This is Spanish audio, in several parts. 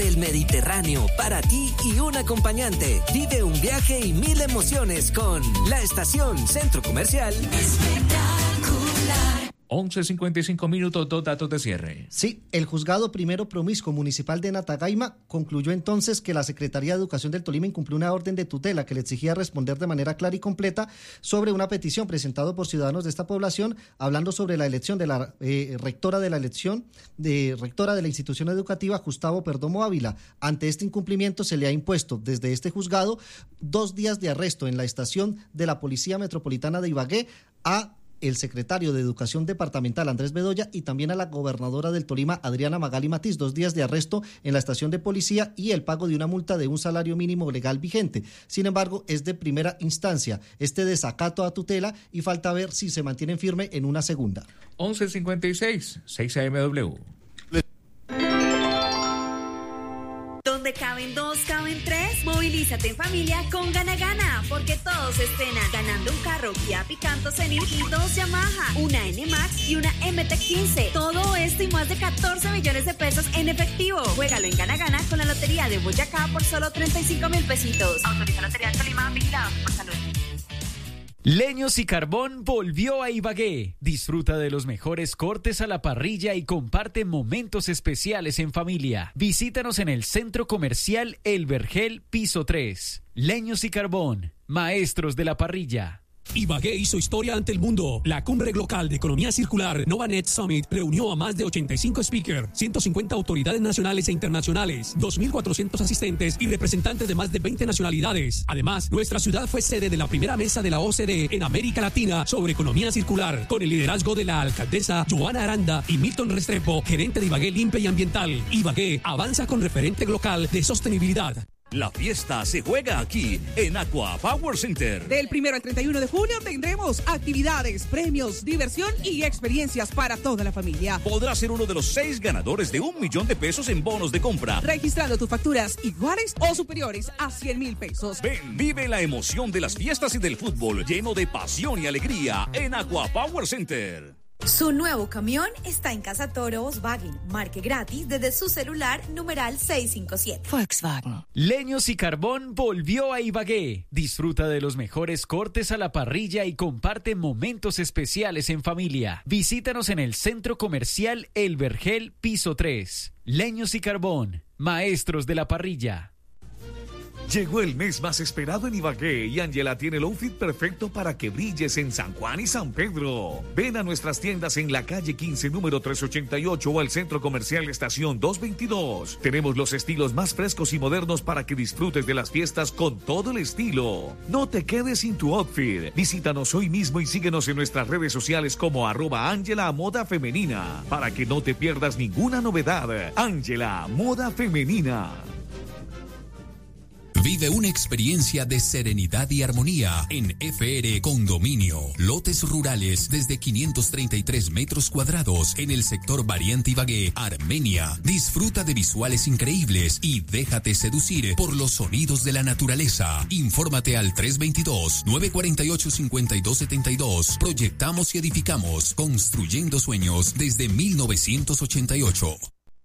el Mediterráneo, para ti y un acompañante. Vive un viaje y 1000 emociones con la estación Centro Comercial Espectacular. 11:55, 2 datos de cierre. Sí, el juzgado primero promiscuo municipal de Natagaima concluyó entonces que la Secretaría de Educación del Tolima incumplió una orden de tutela que le exigía responder de manera clara y completa sobre una petición presentada por ciudadanos de esta población, hablando sobre la elección de la rectora de la institución educativa, Gustavo Perdomo Ávila. Ante este incumplimiento se le ha impuesto desde este juzgado 2 días de arresto en la estación de la Policía Metropolitana de Ibagué a el secretario de Educación Departamental, Andrés Bedoya, y también a la gobernadora del Tolima, Adriana Magali Matiz, 2 días de arresto en la estación de policía y el pago de una multa de un salario mínimo legal vigente. Sin embargo, es de primera instancia este desacato a tutela y falta ver si se mantienen firme en una segunda. 11:56, 6 AMW. Donde caben 2, caben 3. Movilízate en familia con Gana Gana, porque todos estrenan ganando un carro Kia Picanto Zenith y 2 Yamaha, una N-Max y una MT-15. Todo esto y más de 14 millones de pesos en efectivo. Juégalo en Gana Gana con la Lotería de Boyacá por solo 35,000 pesitos. Autoriza Lotería de Tolima, vigilado por salud. Leños y Carbón volvió a Ibagué. Disfruta de los mejores cortes a la parrilla y comparte momentos especiales en familia. Visítanos en el Centro Comercial El Vergel, piso 3. Leños y Carbón, maestros de la parrilla. Ibagué hizo historia ante el mundo. La cumbre local de economía circular Novanet Summit reunió a más de 85 speakers, 150 autoridades nacionales e internacionales, 2.400 asistentes y representantes de más de 20 nacionalidades. Además, nuestra ciudad fue sede de la primera mesa de la OCDE en América Latina sobre economía circular, con el liderazgo de la alcaldesa Joana Aranda y Milton Restrepo, gerente de Ibagué Limpia y Ambiental. Ibagué avanza con referente local de sostenibilidad. La fiesta se juega aquí en Aqua Power Center. Del 1 al 31 de junio tendremos actividades, premios, diversión y experiencias para toda la familia. Podrás ser uno de los 6 ganadores de $1 millón en bonos de compra, registrando tus facturas iguales o superiores a 100,000 pesos. Ven, vive la emoción de las fiestas y del fútbol lleno de pasión y alegría en Aqua Power Center. Su nuevo camión está en Casa Toro Volkswagen. Marque gratis desde su celular numeral 657. Volkswagen. Leños y Carbón volvió a Ibagué. Disfruta de los mejores cortes a la parrilla y comparte momentos especiales en familia. Visítanos en el Centro Comercial El Vergel, piso 3. Leños y Carbón, maestros de la parrilla. Llegó el mes más esperado en Ibagué y Ángela tiene el outfit perfecto para que brilles en San Juan y San Pedro. Ven a nuestras tiendas en la calle 15, número 388 o al Centro Comercial Estación 222. Tenemos los estilos más frescos y modernos para que disfrutes de las fiestas con todo el estilo. No te quedes sin tu outfit. Visítanos hoy mismo y síguenos en nuestras redes sociales como @Ángela Moda Femenina para que no te pierdas ninguna novedad. Ángela Moda Femenina. Vive una experiencia de serenidad y armonía en FR Condominio. Lotes rurales desde 533 metros cuadrados en el sector Variante Ibagué, Armenia. Disfruta de visuales increíbles y déjate seducir por los sonidos de la naturaleza. Infórmate al 322-948-5272. Proyectamos y edificamos, construyendo sueños desde 1988.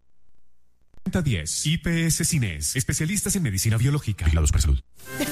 10. IPS Cines, especialistas en medicina biológica. Vigilados por salud.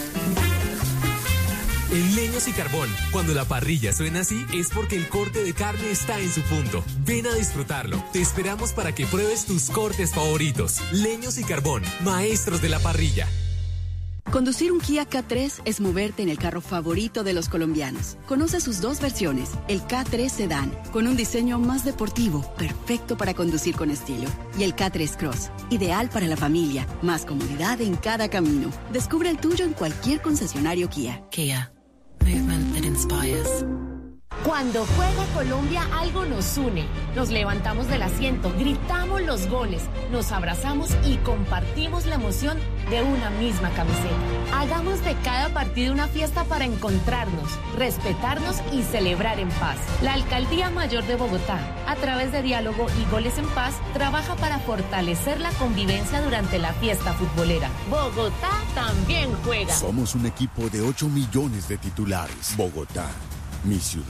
En Leños y Carbón, cuando la parrilla suena así, es porque el corte de carne está en su punto. Ven a disfrutarlo. Te esperamos para que pruebes tus cortes favoritos. Leños y Carbón, maestros de la parrilla. Conducir un Kia K3 es moverte en el carro favorito de los colombianos. Conoce sus 2 versiones, el K3 Sedan, con un diseño más deportivo, perfecto para conducir con estilo, y el K3 Cross, ideal para la familia, más comodidad en cada camino. Descubre el tuyo en cualquier concesionario Kia. Kia, movement that inspires. Cuando juega Colombia, algo nos une. Nos levantamos del asiento, gritamos los goles, nos abrazamos y compartimos la emoción de una misma camiseta. Hagamos de cada partido una fiesta para encontrarnos, respetarnos y celebrar en paz. La Alcaldía Mayor de Bogotá, a través de diálogo y goles en paz, trabaja para fortalecer la convivencia durante la fiesta futbolera. Bogotá también juega. Somos un equipo de 8 millones de titulares. Bogotá, mi ciudad,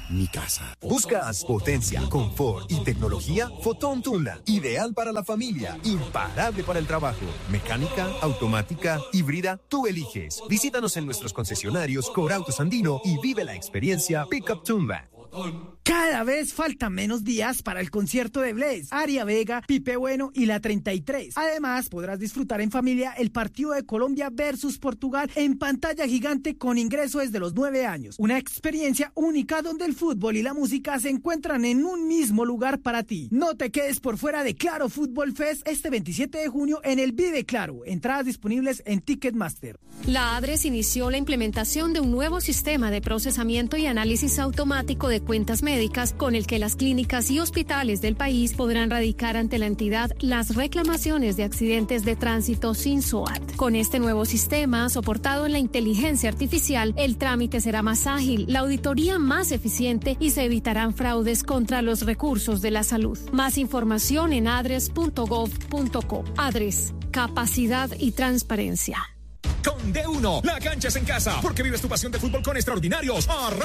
mi casa. ¿Buscas potencia, confort y tecnología? Fotón Tundra, ideal para la familia, imparable para el trabajo. Mecánica, automática, híbrida, tú eliges. Visítanos en nuestros concesionarios Corautos Andino y vive la experiencia Pickup Tundra. Cada vez faltan menos días para el concierto de Blaze, Aria Vega, Pipe Bueno y la 33. Además, podrás disfrutar en familia el partido de Colombia versus Portugal en pantalla gigante con ingreso desde los 9 años. Una experiencia única donde el fútbol y la música se encuentran en un mismo lugar para ti. No te quedes por fuera de Claro Fútbol Fest este 27 de junio en el Vive Claro. Entradas disponibles en Ticketmaster. La ADRES inició la implementación de un nuevo sistema de procesamiento y análisis automático de cuentas médicas con el que las clínicas y hospitales del país podrán radicar ante la entidad las reclamaciones de accidentes de tránsito sin SOAT. Con este nuevo sistema, soportado en la inteligencia artificial, el trámite será más ágil, la auditoría más eficiente y se evitarán fraudes contra los recursos de la salud. Más información en adres.gov.co. ADRES, capacidad y transparencia. Con D1, la cancha es en casa, porque vives tu pasión de fútbol con extraordinarios.